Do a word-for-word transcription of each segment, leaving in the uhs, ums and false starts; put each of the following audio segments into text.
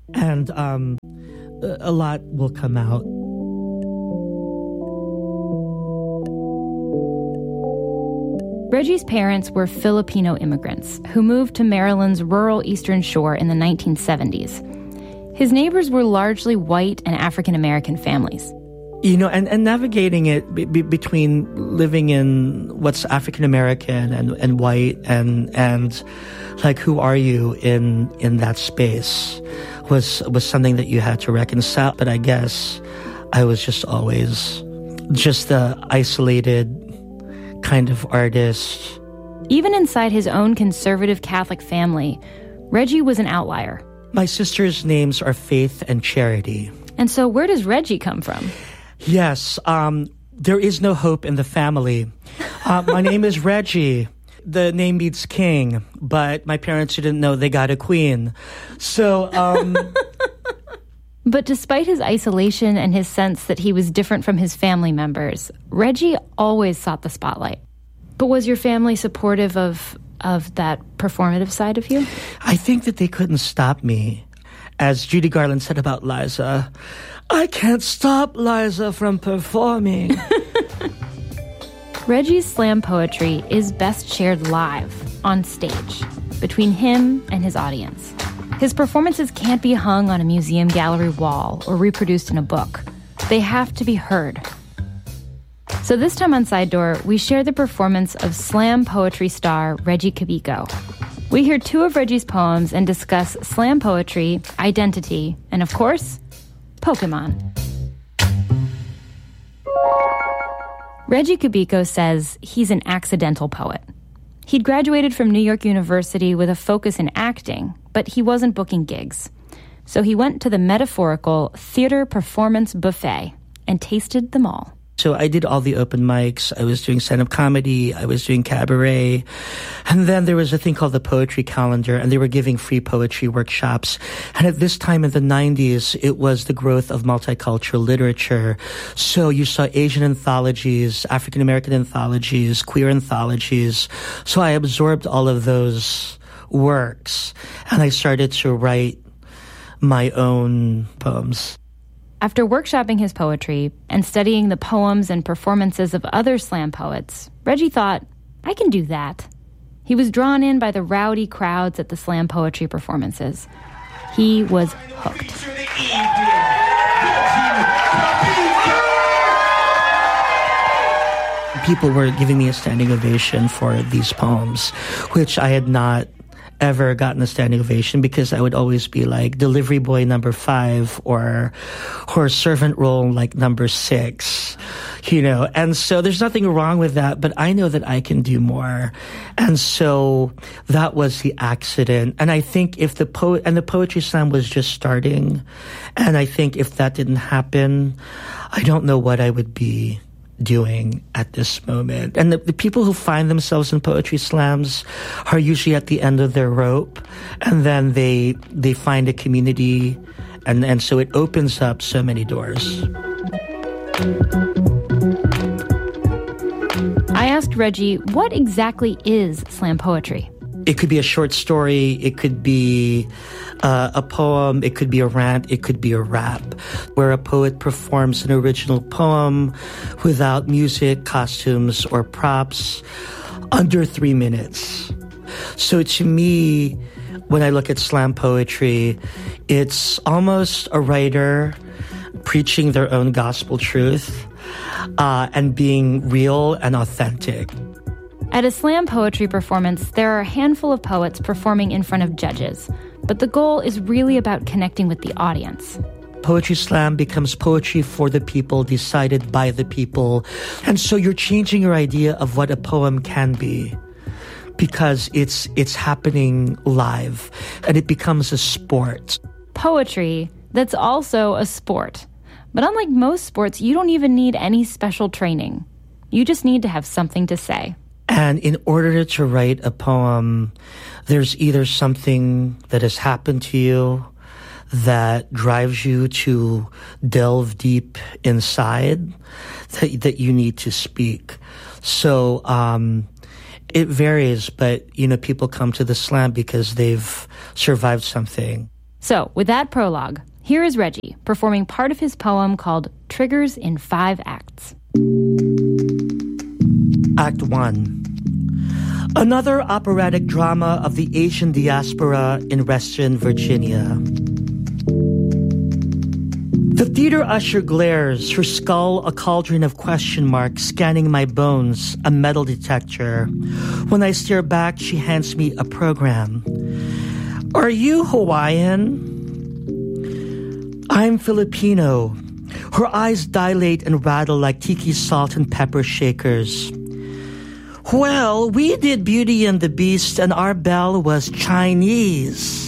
And um, a lot will come out. Reggie's parents were Filipino immigrants who moved to Maryland's rural Eastern Shore in the nineteen seventies. His neighbors were largely white and African-American families. You know, and, and navigating it b- b- between living in what's African-American and, and white and and like who are you in in that space was was something that you had to reconcile. But I guess I was just always just the isolated kind of artist. Even inside his own conservative Catholic family, Reggie was an outlier. My sisters' names are Faith and Charity. And so where does Reggie come from? Yes, um, there is no hope in the family. Uh, my name is Reggie. The name means king, but my parents didn't know they got a queen. So, um... But despite his isolation and his sense that he was different from his family members, Reggie always sought the spotlight. But was your family supportive of of that performative side of you? I think that they couldn't stop me. As Judy Garland said about Liza, I can't stop Liza from performing. Reggie's slam poetry is best shared live, on stage, between him and his audience. His performances can't be hung on a museum gallery wall or reproduced in a book. They have to be heard. So this time on Side Door, we share the performance of slam poetry star Reggie Cabico. We hear two of Reggie's poems and discuss slam poetry, identity, and of course, Pokemon. Reggie Cabico says he's an accidental poet. He'd graduated from New York University with a focus in acting, but he wasn't booking gigs. So he went to the metaphorical theater performance buffet and tasted them all. So I did all the open mics. I was doing stand-up comedy. I was doing cabaret. And then there was a thing called the Poetry Calendar, and they were giving free poetry workshops. And at this time in the nineties, it was the growth of multicultural literature. So you saw Asian anthologies, African-American anthologies, queer anthologies. So I absorbed all of those works, and I started to write my own poems. After workshopping his poetry and studying the poems and performances of other slam poets, Reggie thought, I can do that. He was drawn in by the rowdy crowds at the slam poetry performances. He was hooked. People were giving me a standing ovation for these poems, which I had not ever gotten a standing ovation because I would always be like delivery boy number five or or servant role like number six, you know. And so there's nothing wrong with that, but I know that I can do more. And so that was the accident. And I think if the poet and the poetry slam was just starting, and I think if that didn't happen, I don't know what I would be doing at this moment. And the, the people who find themselves in poetry slams are usually at the end of their rope, and then they they find a community, and, and so it opens up so many doors. I asked Reggie, what exactly is slam poetry? It could be a short story, it could be uh, a poem, it could be a rant, it could be a rap, where a poet performs an original poem without music, costumes, or props, under three minutes. So to me, when I look at slam poetry, it's almost a writer preaching their own gospel truth uh, and being real and authentic. At a slam poetry performance, there are a handful of poets performing in front of judges, but the goal is really about connecting with the audience. Poetry slam becomes poetry for the people, decided by the people. And so you're changing your idea of what a poem can be, because it's it's happening live, and it becomes a sport. Poetry that's also a sport. But unlike most sports, you don't even need any special training. You just need to have something to say. And in order to write a poem, there's either something that has happened to you that drives you to delve deep inside that, that you need to speak. So um, it varies, but, you know, people come to the slam because they've survived something. So, with that prologue, here is Reggie performing part of his poem called Triggers in Five Acts. Act one. Another operatic drama of the Asian diaspora in Western Virginia. The theater usher glares, her skull a cauldron of question marks, scanning my bones, a metal detector. When I stare back, she hands me a program. Are you Hawaiian? I'm Filipino. Her eyes dilate and rattle like tiki salt and pepper shakers. Well, we did Beauty and the Beast and our belle was Chinese.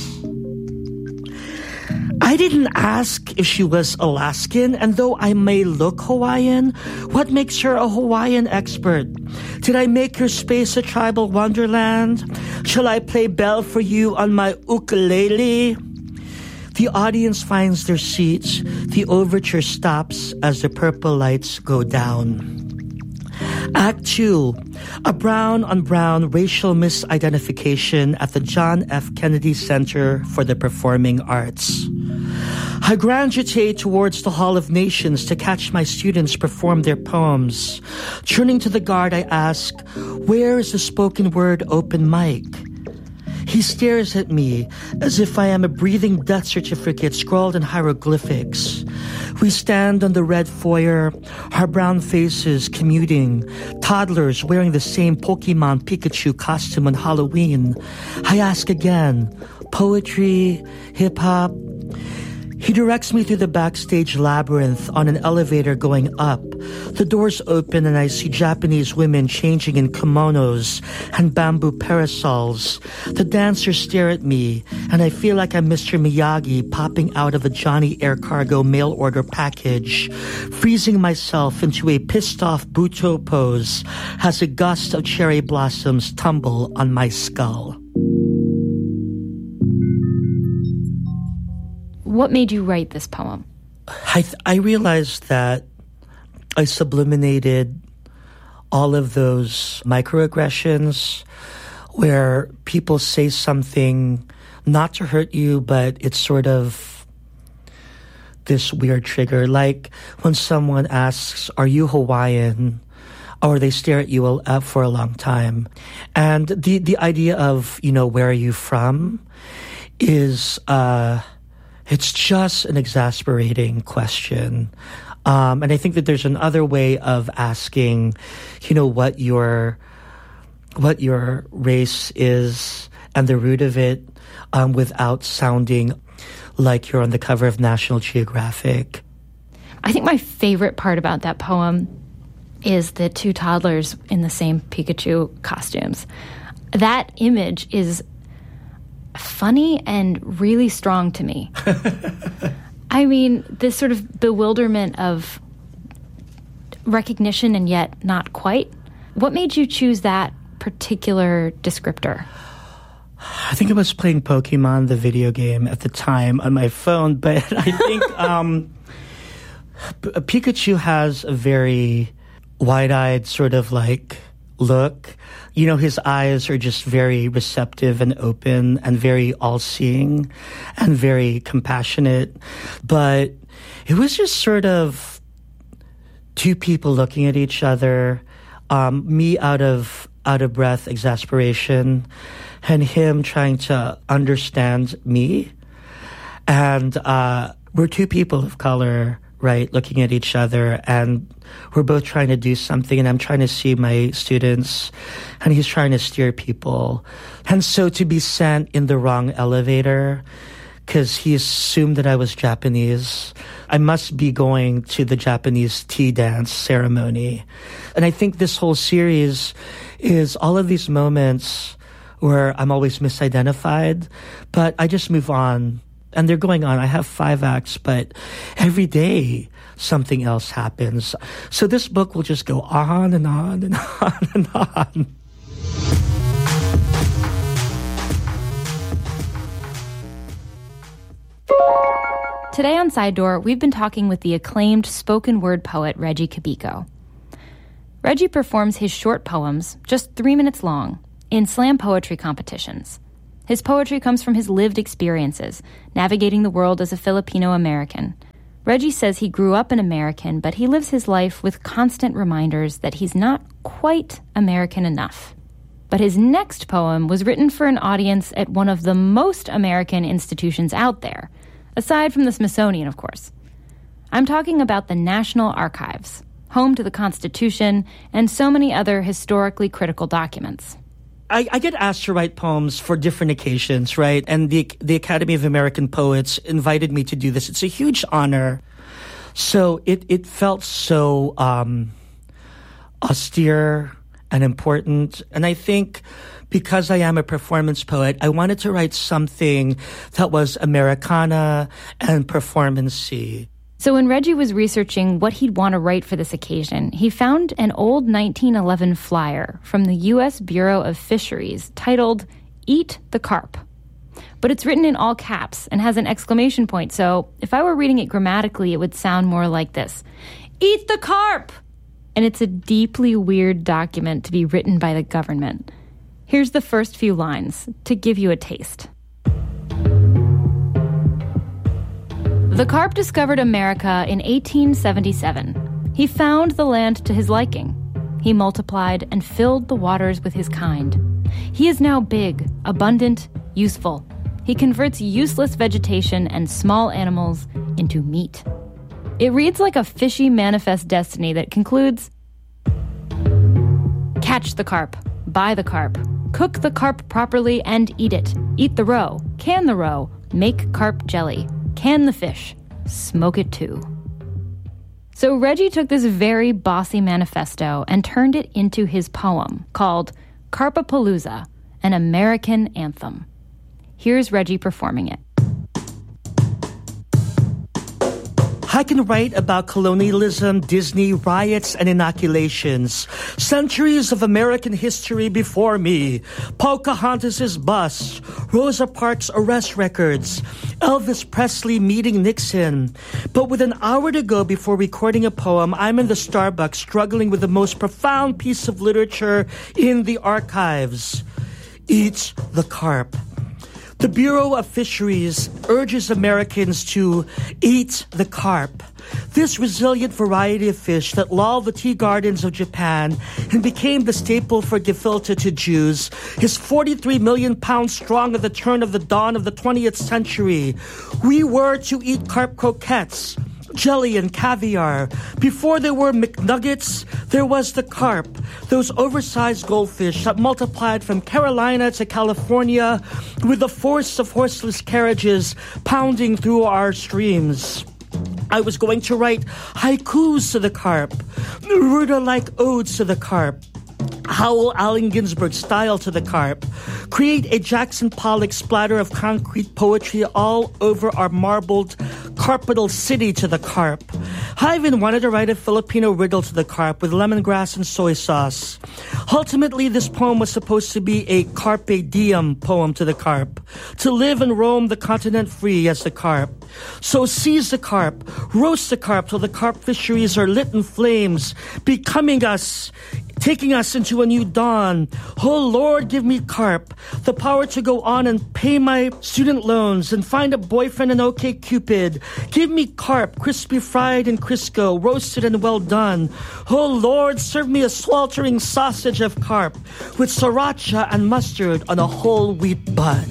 I didn't ask if she was Alaskan, and though I may look Hawaiian, what makes her a Hawaiian expert? Did I make her space a tribal wonderland? Shall I play bell for you on my ukulele? The audience finds their seats. The overture stops as the purple lights go down. Act two, a brown-on-brown racial misidentification at the John F. Kennedy Center for the Performing Arts. I graduate towards the Hall of Nations to catch my students perform their poems. Turning to the guard, I ask, where is the spoken word open mic? He stares at me as if I am a breathing death certificate scrawled in hieroglyphics. We stand on the red foyer, our brown faces commuting, toddlers wearing the same Pokemon Pikachu costume on Halloween. I ask again, poetry, hip-hop? He directs me through the backstage labyrinth on an elevator going up. The doors open and I see Japanese women changing in kimonos and bamboo parasols. The dancers stare at me and I feel like I'm Mister Miyagi popping out of a Johnny Air Cargo mail order package, freezing myself into a pissed-off Buto pose as a gust of cherry blossoms tumble on my skull. What made you write this poem? I, th- I realized that I subliminated all of those microaggressions where people say something not to hurt you, but it's sort of this weird trigger. Like when someone asks, are you Hawaiian? Or they stare at you uh, for a long time. And the, the idea of, you know, where are you from is... Uh, It's just an exasperating question. Um, and I think that there's another way of asking, you know, what your what your race is and the root of it um, without sounding like you're on the cover of National Geographic. I think my favorite part about that poem is the two toddlers in the same Pikachu costumes. That image is funny and really strong to me. I mean, this sort of bewilderment of recognition and yet not quite. What made you choose that particular descriptor? I think I was playing Pokemon, the video game, at the time on my phone, but I think um, P- Pikachu has a very wide-eyed sort of like look. You know, his eyes are just very receptive and open and very all-seeing and very compassionate. But it was just sort of two people looking at each other, um, me out of out of breath, exasperation, and him trying to understand me. And uh, we're two people of color, right, looking at each other, and we're both trying to do something, and I'm trying to see my students, and he's trying to steer people. And so to be sent in the wrong elevator, because he assumed that I was Japanese, I must be going to the Japanese tea dance ceremony. And I think this whole series is all of these moments where I'm always misidentified, but I just move on. And they're going on. I have five acts, but every day something else happens. So this book will just go on and on and on and on. Today on Side Door, we've been talking with the acclaimed spoken word poet Reggie Cabico. Reggie performs his short poems, just three minutes long, in slam poetry competitions. His poetry comes from his lived experiences, navigating the world as a Filipino-American. Reggie says he grew up an American, but he lives his life with constant reminders that he's not quite American enough. But his next poem was written for an audience at one of the most American institutions out there, aside from the Smithsonian, of course. I'm talking about the National Archives, home to the Constitution and so many other historically critical documents. I, I get asked to write poems for different occasions, right? And the the Academy of American Poets invited me to do this. It's a huge honor. So it, it felt so um, austere and important. And I think because I am a performance poet, I wanted to write something that was Americana and performance-y. So when Reggie was researching what he'd want to write for this occasion, he found an old nineteen eleven flyer from the U S Bureau of Fisheries titled, "Eat the Carp." But it's written in all caps and has an exclamation point, so if I were reading it grammatically, it would sound more like this: "Eat the carp!" And it's a deeply weird document to be written by the government. Here's the first few lines to give you a taste. The carp discovered America in eighteen seventy-seven. He found the land to his liking. He multiplied and filled the waters with his kind. He is now big, abundant, useful. He converts useless vegetation and small animals into meat. It reads like a fishy manifest destiny that concludes, catch the carp, buy the carp, cook the carp properly and eat it, eat the roe, can the roe, make carp jelly, can the fish, smoke it too. So Reggie took this very bossy manifesto and turned it into his poem called Carpapalooza, an American Anthem. Here's Reggie performing it. I can write about colonialism, Disney, riots, and inoculations. Centuries of American history before me. Pocahontas' bust. Rosa Parks' arrest records. Elvis Presley meeting Nixon. But with an hour to go before recording a poem, I'm in the Starbucks struggling with the most profound piece of literature in the archives. Eat the Carp. The Bureau of Fisheries urges Americans to eat the carp, this resilient variety of fish that lulled the tea gardens of Japan and became the staple for gefilte to Jews, is forty-three million pounds strong at the turn of the dawn of the twentieth century. We were to eat carp croquettes, jelly and caviar. Before there were McNuggets, there was the carp, those oversized goldfish that multiplied from Carolina to California with the force of horseless carriages pounding through our streams. I was going to write haikus to the carp, Neruda-like odes to the carp, Howell Allen Ginsberg style to the carp, create a Jackson Pollock splatter of concrete poetry all over our marbled carpetal city to the carp. I even wanted to write a Filipino riddle to the carp with lemongrass and soy sauce. Ultimately, this poem was supposed to be a carpe diem poem to the carp, to live and roam the continent free as the carp. So seize the carp, roast the carp till the carp fisheries are lit in flames, becoming us, taking us into a new dawn. Oh Lord, give me carp, the power to go on and pay my student loans and find a boyfriend in OkCupid. Give me carp, crispy fried in Crisco, roasted and well done. Oh Lord, serve me a sweltering sausage of carp with sriracha and mustard on a whole wheat bun.